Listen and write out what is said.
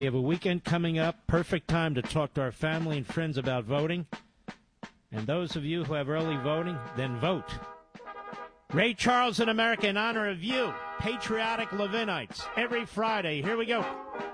We have a weekend coming up. Perfect time to talk to our family and friends about voting. And those of you who have early voting, then vote. Ray Charles in America in honor of you, patriotic Levinites. Every Friday. Here we go.